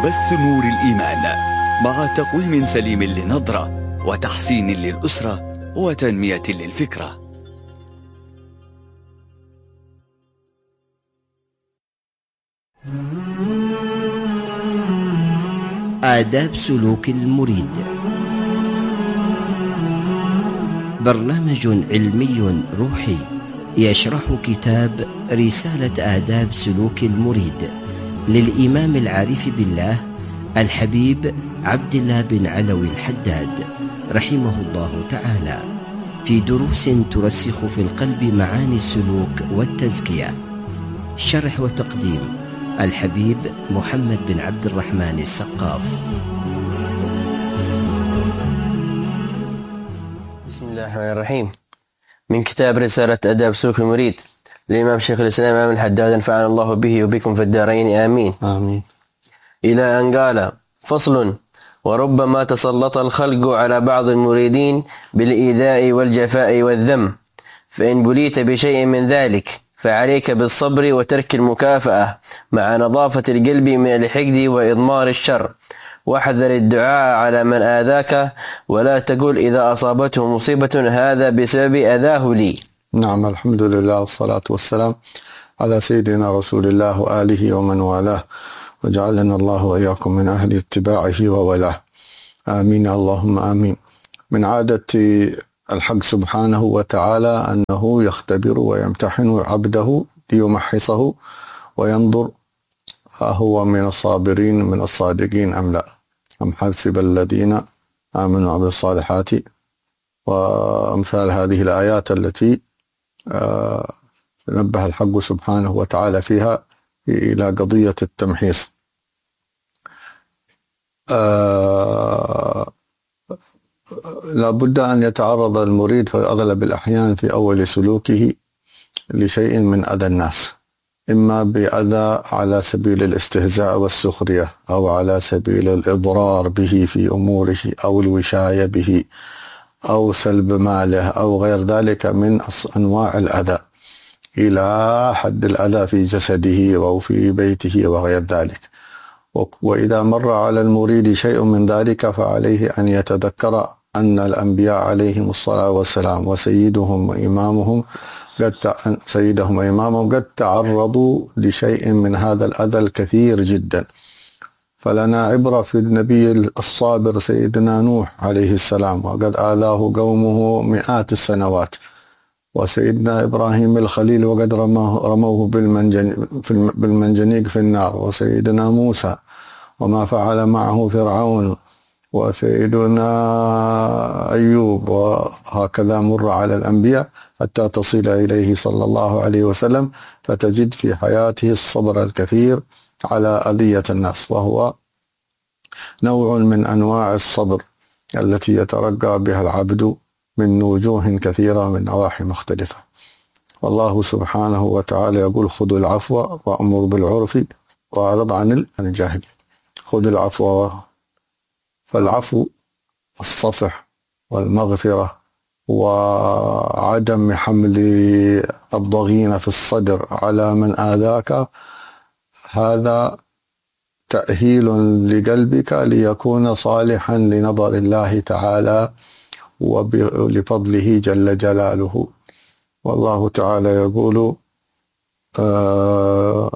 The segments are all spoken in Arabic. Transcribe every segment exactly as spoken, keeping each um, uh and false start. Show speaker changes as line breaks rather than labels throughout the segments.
بث نور الإيمان مع تقويم سليم للنظرة وتحسين للأسرة وتنمية للفكرة.
آداب سلوك المريد، برنامج علمي روحي يشرح كتاب رسالة آداب سلوك المريد للإمام العارف بالله الحبيب عبد الله بن علوي الحداد رحمه الله تعالى، في دروس ترسخ في القلب معاني السلوك والتزكية. شرح وتقديم الحبيب محمد بن عبد الرحمن السقاف.
بسم الله الرحمن الرحيم. من كتاب رسالة آداب سلوك المريد للإمام شيخ الإسلام الإمام الحداد، نفعنا الله به وبكم في الدارين آمين.
آمين.
إلى أن قال: فصل: وربما تسلط الخلق على بعض المريدين بالإيذاء والجفاء والذم، فإن بليت بشيء من ذلك فعليك بالصبر وترك المكافأة مع نظافة القلب من الحقد وإضمار الشر، واحذر الدعاء على من آذاك، ولا تقول إذا أصابته مصيبة هذا بسبب أذاه لي.
نعم، الحمد لله والصلاة والسلام على سيدنا رسول الله وآله ومن والاه، وجعلنا الله وإياكم من أهل اتباعه وولاه، آمين اللهم آمين. من عادة الحق سبحانه وتعالى أنه يختبر ويمتحن عبده ليمحصه وينظر هو من الصابرين من الصادقين أم لا. أم حسب الذين آمنوا وعملوا الصالحات، وأمثال هذه الآيات التي نبه الحق سبحانه وتعالى فيها إلى قضية التمحيص. لا بد أن يتعرض المريد في أغلب الأحيان في أول سلوكه لشيء من أذى الناس، إما بأذى على سبيل الاستهزاء والسخرية، أو على سبيل الإضرار به في أموره، أو الوشاية به، أو سلب ماله، أو غير ذلك من أنواع الأذى، إلى حد الأذى في جسده أو في بيته وغير ذلك. وإذا مر على المريد شيء من ذلك فعليه أن يتذكر أن الأنبياء عليهم الصلاة والسلام وسيدهم وإمامهم قد سيدهم وإمامهم قد تعرضوا لشيء من هذا الأذى الكثير جدا. فلنا عبرة في النبي الصابر سيدنا نوح عليه السلام، وقد آذاه قومه مئات السنوات، وسيدنا إبراهيم الخليل وقد رموه, رموه بالمنجنيق في النار، وسيدنا موسى وما فعل معه فرعون، وسيدنا أيوب، وهكذا مر على الأنبياء حتى تصل إليه صلى الله عليه وسلم، فتجد في حياته الصبر الكثير على أذية الناس، وهو نوع من أنواع الصبر التي يترقى بها العبد من وجوه كثيرة من نواحي مختلفة. والله سبحانه وتعالى يقول: خذوا العفو وأمر بالعرف وأعرض عن الجاهل. خذ العفو، فالعفو والصفح والمغفرة وعدم حمل الضغين في الصدر على من آذاك، هذا تأهيل لقلبك ليكون صالحا لنظر الله تعالى ولفضله جل جلاله. والله تعالى يقول: آه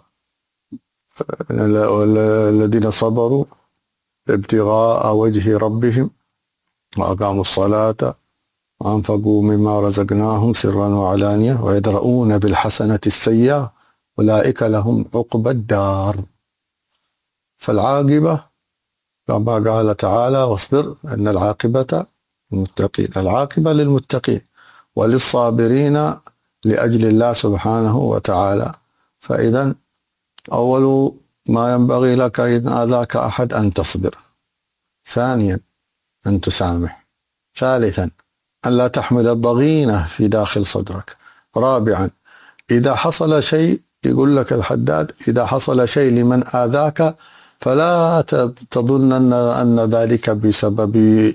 الذين صبروا ابتغاء وجه ربهم وأقاموا الصلاة وأنفقوا مما رزقناهم سرا وعلانية ويدرؤون بالحسنة السيئة أولئك لهم عقبى الدار. فالعاقبة كما قال تعالى: واصبر إن العاقبة للمتقين. العاقبة للمتقين وللصابرين لأجل الله سبحانه وتعالى. فإذا أول ما ينبغي لك إذا آذاك أحد أن تصبر، ثانيا أن تسامح، ثالثا أن لا تحمل الضغينة في داخل صدرك، رابعا إذا حصل شيء، يقول لك الحداد: إذا حصل شيء لمن آذاك فلا تظن أن أن ذلك بسبب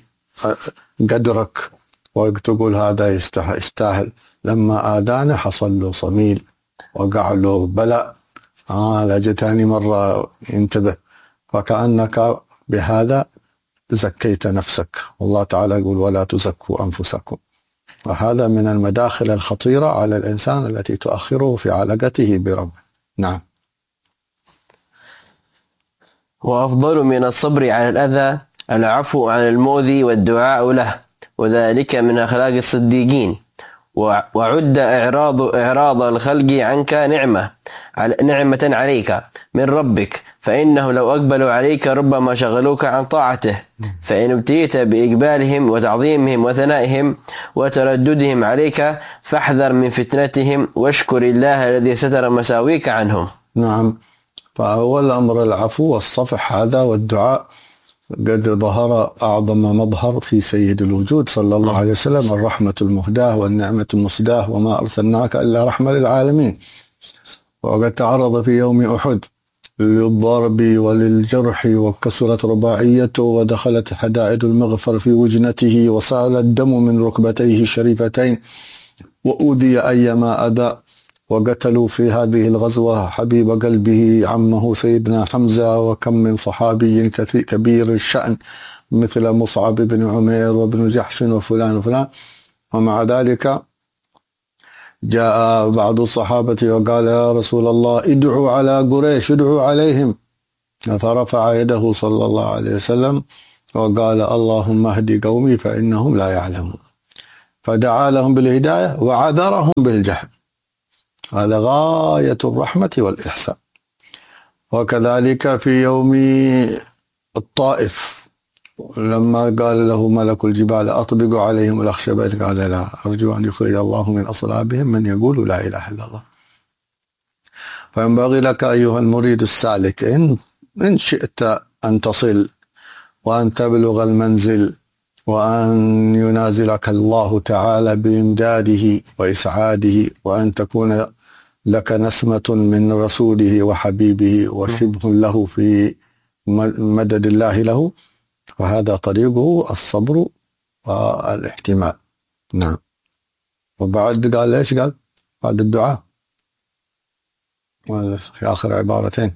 قدرك، وتقول هذا يستاهل، لما آذانا حصل له صميل، وقع له بلاء، آه لجتاني مرة ينتبه، فكأنك بهذا زكيت نفسك. والله تعالى يقول ولا تزكوا أنفسكم، وهذا من المداخل الخطيرة على الإنسان التي تؤخره في علاقته بربه. نعم.
وأفضل من الصبر على الأذى العفو عن المؤذي والدعاء له، وذلك من أخلاق الصديقين. وعد إعراض إعراض الخلق عنك نعمة نعمة عليك من ربك، فإنه لو أقبلوا عليك ربما شغلوك عن طاعته، فإن ابتليت بإقبالهم وتعظيمهم وثنائهم وترددهم عليك فاحذر من فتنتهم واشكر الله الذي ستر مساويك عنهم.
نعم. فأول أمر العفو والصفح هذا والدعاء قد ظهر أعظم مظهر في سيد الوجود صلى الله عليه وسلم، الرحمة المهداة والنعمة المسداة، وما أرسلناك إلا رحمة للعالمين. وقد تعرض في يوم أحد للضرب وللجرح، وكسرت رباعيته ودخلت حدائد المغفر في وجنته، وسال الدم من ركبتيه الشريفتين، وأوذي أيما أذى. وقتلوا في هذه الغزوة حبيب قلبه عمه سيدنا حمزة، وكم من صحابي كبير الشأن مثل مصعب بن عمير وابن جحش وفلان وفلان. ومع ذلك جاء بعض الصحابة وقال يا رسول الله ادعوا على قريش، ادعوا عليهم. فرفع يده صلى الله عليه وسلم وقال اللهم اهدي قومي فإنهم لا يعلمون، فدعا لهم بالهداية وعذرهم بالجهل. هذا غاية الرحمة والإحسان. وكذلك في يوم الطائف لما قال له ملك الجبال أطبق عليهم الأخشبين، قال لا، أرجو أن يخرج الله من أصلابهم من يقول لا إله إلا الله. فينبغي لك أيها المريد السالك إن, إن شئت أن تصل وأن تبلغ المنزل وأن ينازلك الله تعالى بإمداده وإسعاده، وأن تكون لك نسمة من رسوله وحبيبه وشبه له في مدد الله له، وهذا طريقه الصبر والاحتمال. نعم. وبعد قال ليش؟ قال بعد الدعاء في آخر عبارتين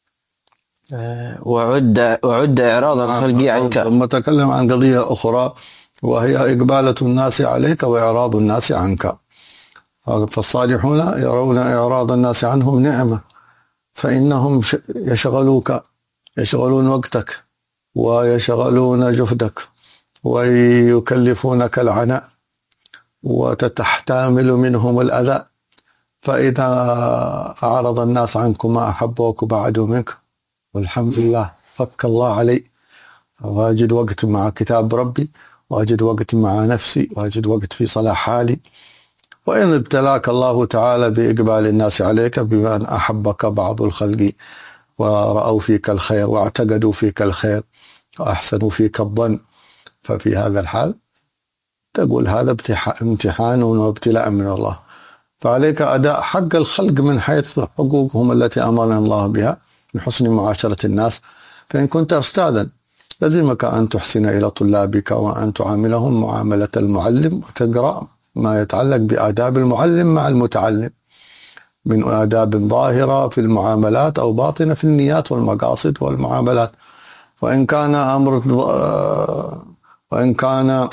وعد وعد إعراض الخلق عنك.
ثم تكلم عن قضية أخرى وهي إقبالة الناس عليك وإعراض الناس عنك. فالصالحون يرون إعراض الناس عنهم نعمة، فإنهم يشغلوك، يشغلون وقتك ويشغلون جهدك ويكلفونك العناء وتتحتمل منهم الأذى. فإذا أعرض الناس عنكم ما أحبوك وبعدوا منك، والحمد لله فك الله علي، وأجد وقت مع كتاب ربي، وأجد وقت مع نفسي، وأجد وقت في صلاح حالي. وإن ابتلاك الله تعالى بإقبال الناس عليك بمن أحبك بعض الخلق ورأوا فيك الخير واعتقدوا فيك الخير وأحسنوا فيك الظن، ففي هذا الحال تقول هذا امتحان وابتلاء من الله، فعليك أداء حق الخلق من حيث حقوقهم التي أمرنا الله بها من حسن معاشرة الناس. فإن كنت أستاذا لزمك أن تحسن إلى طلابك وأن تعاملهم معاملة المعلم، وتقرأ ما يتعلق بآداب المعلم مع المتعلم من آداب ظاهرة في المعاملات أو باطنة في النيات والمقاصد والمعاملات. وإن كان أمر وإن كان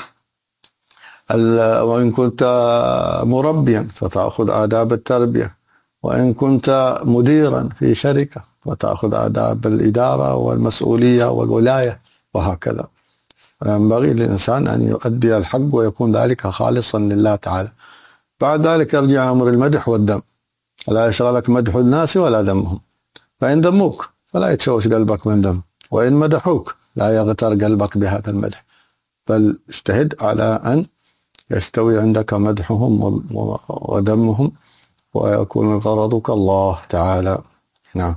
وإن كنت مربيا فتأخذ آداب التربية، وإن كنت مديرا في شركة فتأخذ آداب الإدارة والمسؤولية والولاية، وهكذا. ينبغي للإنسان أن يؤدي الحق ويكون ذلك خالصا لله تعالى. بعد ذلك يرجع أمر المدح والذم، لا يشغلك مدح الناس ولا ذمهم، فإن ذموك فلا يتشوش قلبك من ذم، وإن مدحوك لا يغتر قلبك بهذا المدح، بل اجتهد على أن يستوي عندك مدحهم وذمهم ويكون غرضك الله تعالى. نعم.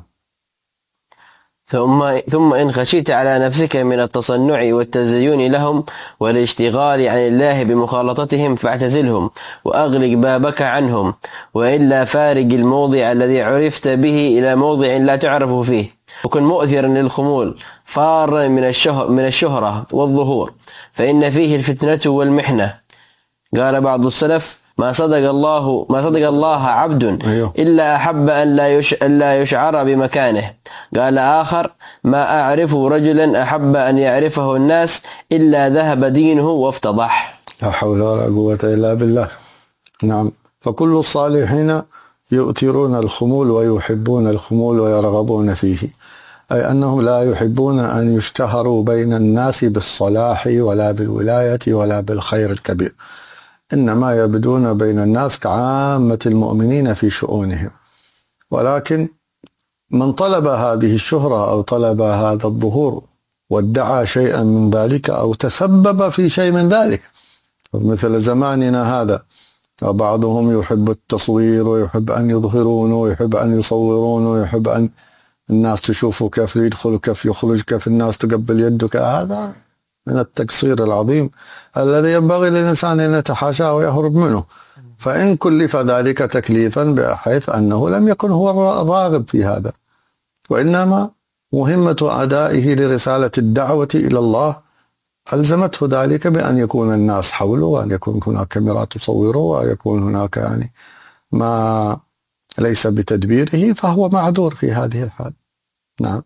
ثم ثم إن خشيت على نفسك من التصنع والتزين لهم والاشتغال عن الله بمخالطتهم فاعتزلهم وأغلق بابك عنهم، وإلا فارق الموضع الذي عرفت به إلى موضع لا تعرف فيه، وكن مؤثرا للخمول فارا من الشهر من الشهرة والظهور، فإن فيه الفتنة والمحنة. قال بعض السلف ما صدق الله ما صدق الله عبد إلا أحب أن لا يش لا يشعر بمكانه. قال آخر: ما أعرف رجلا أحب أن يعرفه الناس إلا ذهب دينه وافتضح.
لا حول ولا قوة إلا بالله. نعم، فكل الصالحين يؤثرون الخمول ويحبون الخمول ويرغبون فيه، أي أنهم لا يحبون أن يشتهروا بين الناس بالصلاح ولا بالولاية ولا بالخير الكبير، إنما يبدون بين الناس كعامة المؤمنين في شؤونهم. ولكن من طلب هذه الشهرة أو طلب هذا الظهور وادعى شيئا من ذلك أو تسبب في شيء من ذلك، مثل زماننا هذا، وبعضهم يحب التصوير ويحب أن يظهرونه ويحب أن يصورونه ويحب أن الناس تشوفه كيف يدخل وكيف يخرج، كيف الناس تقبل يدك. هذا من التقصير العظيم الذي ينبغي للإنسان أن يتحاشاه ويهرب منه. فإن كلف ذلك تكليفا بحيث أنه لم يكن هو الراغب في هذا، وإنما مهمة أدائه لرسالة الدعوة إلى الله ألزمته ذلك بأن يكون الناس حوله، وأن يكون هناك كاميرات تصوره، ويكون هناك يعني ما ليس بتدبيره، فهو معذور في هذه الحال. نعم.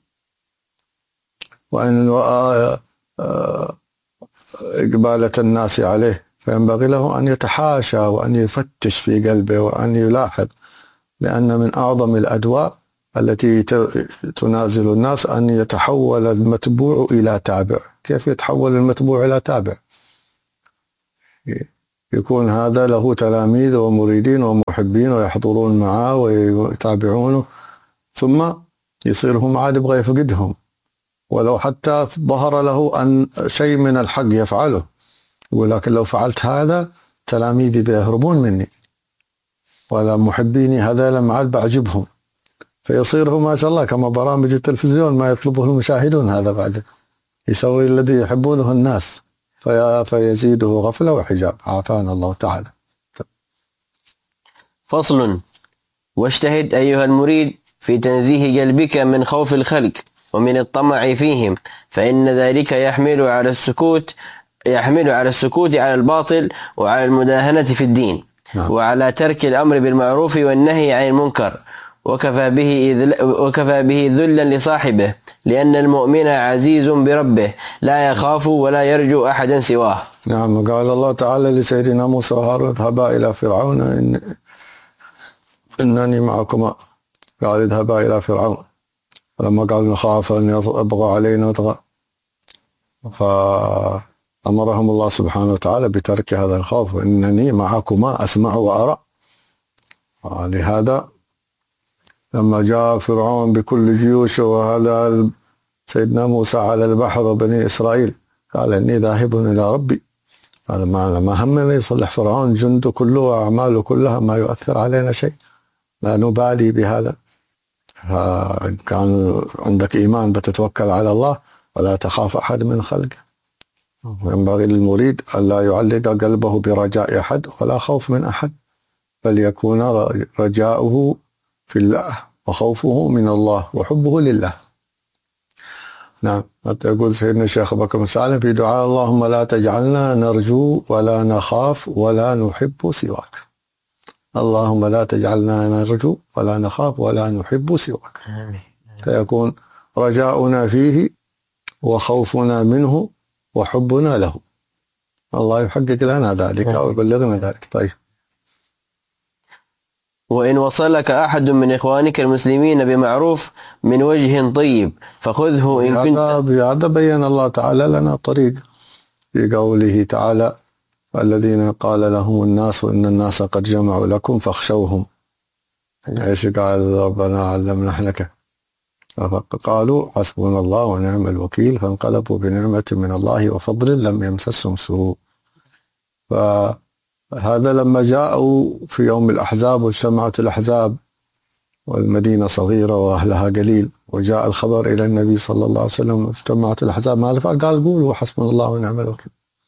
وإن إقبالة الناس عليه فينبغي له أن يتحاشى وأن يفتش في قلبه وأن يلاحظ، لأن من أعظم الأدواء التي تنازل الناس أن يتحول المتبوع إلى تابع. كيف يتحول المتبوع إلى تابع؟ يكون هذا له تلاميذ ومريدين ومحبين ويحضرون معه ويتابعونه، ثم يصير هم عاد يبغى يفقدهم، ولو حتى ظهر له أن شيء من الحق يفعله، ولكن لو فعلت هذا تلاميذي بيهربون مني، ولا محبيني هذا لما عاد بعجبهم، فيصير هو ما شاء الله كما برامج التلفزيون ما يطلبه المشاهدون، هذا بعد يسوي الذي يحبونه الناس في فيزيده غفلة وحجاب، عافانا الله تعالى.
فصل: واجتهد أيها المريد في تنزيه قلبك من خوف الخلق ومن الطمع فيهم، فإن ذلك يحمل على السكوت يحمل على السكوت على الباطل وعلى المداهنة في الدين، نعم. وعلى ترك الأمر بالمعروف والنهي عن المنكر، وكفى به وكفى به ذلا لصاحبه، لأن المؤمن عزيز بربه لا يخاف ولا يرجو أحدا سواه.
نعم. قال الله تعالى لسيدنا موسى وهارون: اذهبا إلى فرعون إن إنني معكما. قال: اذهبا إلى فرعون. فلما قالوا نخاف أن يبغى علينا وطغى، فأمرهم الله سبحانه وتعالى بترك هذا الخوف: إنني معكما أسمع وأرى. لهذا لما جاء فرعون بكل جيوشه وهذا سيدنا موسى على البحر وبني إسرائيل، قال: إني ذاهب إلى ربي. قال: ما ما همنا يصلح فرعون جنده كله وأعماله كلها، ما يؤثر علينا شيء، لا نبالي بهذا. فإن كان عندك إيمان بتتوكل على الله ولا تخاف أحد من خلقه. ينبغي للمريد أن لا يعلق قلبه برجاء أحد ولا خوف من أحد، بل يكون رجاؤه في الله وخوفه من الله وحبه لله. نعم. حتى يقول سيدنا الشيخ أبو بكر مسالم في دعاء: اللهم لا تجعلنا نرجو ولا نخاف ولا نحب سواك. اللهم لا تجعلنا نرجو ولا نخاف ولا نحب سواك. فيكون رجاؤنا فيه وخوفنا منه وحبنا له. الله يحقق لنا ذلك ويبلغنا ذلك. طيب.
وإن وصلك أحد من إخوانك المسلمين بمعروف من وجه طيب فخذه إن كنت.
بهذا بين الله تعالى لنا طريق في قوله تعالى: الذين قال لهم الناس إن الناس قد جمعوا لكم فاخشوهم. ايش قال ربنا علمنا احنا؟ فقالوا حسبنا الله ونعم الوكيل، فانقلبوا بنعمة من الله وفضل لم يمسسهم سوء. فهذا لما جاءوا في يوم الأحزاب واجتمعت الأحزاب والمدينة صغيرة وأهلها قليل، وجاء الخبر إلى النبي صلى الله عليه وسلم اجتمعت الأحزاب، ما قال قولوا حسبنا الله ونعم الوكيل.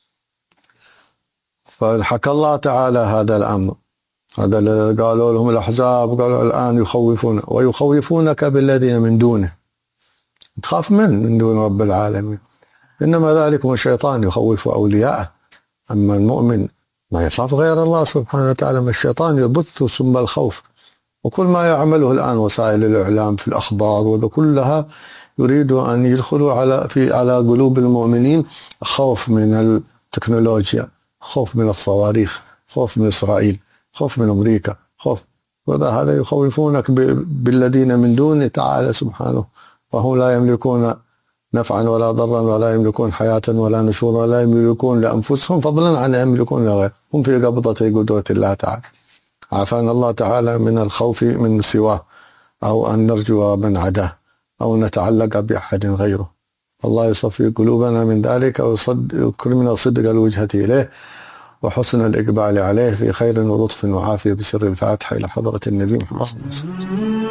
فحكى الله تعالى هذا الأمر، هذا اللي قالوا لهم الأحزاب، قالوا الآن يخوفون ويخوفونك بالذين من دونه. تخاف من من دون رب العالمين، إنما ذلكم الشيطان يخوف أولياءه. أما المؤمن ما يخاف غير الله سبحانه وتعالى. ما الشيطان يبث ثم الخوف، وكل ما يعمله الآن وسائل الإعلام في الأخبار وذا كلها يريد أن يدخلوا على في على قلوب المؤمنين خوف من التكنولوجيا، خوف من الصواريخ، خوف من إسرائيل، خوف من أمريكا، خوف وذا هذا يخوفونك بالذين من دونه تعالى سبحانه، وهم لا يملكون نفعا ولا ضرا ولا يملكون حياة ولا نشورا ولا يملكون لأنفسهم فضلا عن يملكون لغير، هم في قبضة قدرة الله تعالى. عافانا الله تعالى من الخوف من سواه، أو أن نرجو من عداه، أو نتعلق بأحد غيره. الله يصفي قلوبنا من ذلك ويكرمنا صدق الوجهة إليه وحسن الإقبال عليه في خير ولطف وعافية بسر الفاتحة إلى حضرة النبي محمد صلى الله عليه وسلم.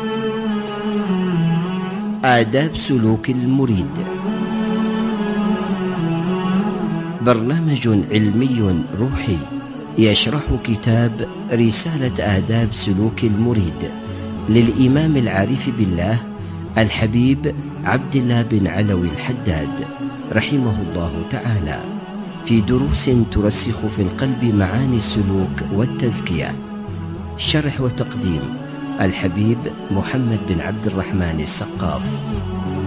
آداب سلوك المريد، برنامج علمي روحي يشرح كتاب رسالة آداب سلوك المريد للإمام العارف بالله الحبيب عبد الله بن علوي الحداد رحمه الله تعالى، في دروس ترسخ في القلب معاني السلوك والتزكية. شرح وتقديم الحبيب محمد بن عبد الرحمن السقاف.